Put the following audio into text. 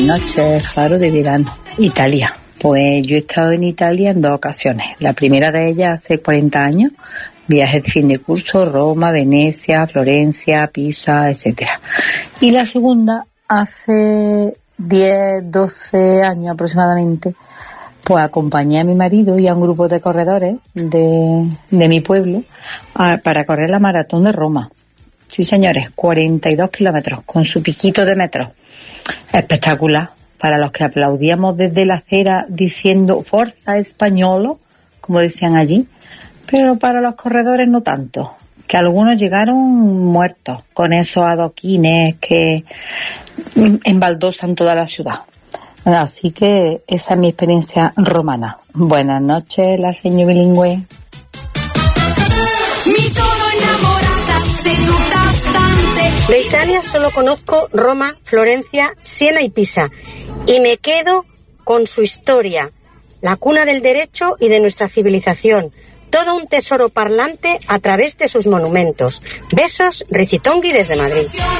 noches, Faro de verano. Italia. Pues yo he estado en Italia en 2 ocasiones. La primera de ellas hace 40 años, viaje de fin de curso, Roma, Venecia, Florencia, Pisa, etcétera. Y la segunda hace 10, 12 años aproximadamente, pues acompañé a mi marido y a un grupo de corredores de mi pueblo para correr la maratón de Roma. Sí, señores, 42 kilómetros, con su piquito de metros. Espectacular. Para los que aplaudíamos desde la acera diciendo Forza Españolo, como decían allí, pero para los corredores no tanto, que algunos llegaron muertos con esos adoquines que embaldosan toda la ciudad. Así que esa es mi experiencia romana. Buenas noches, la señora bilingüe. De Italia solo conozco Roma, Florencia, Siena y Pisa. Y me quedo con su historia, la cuna del derecho y de nuestra civilización. Todo un tesoro parlante a través de sus monumentos. Besos, Ricitongui desde Madrid.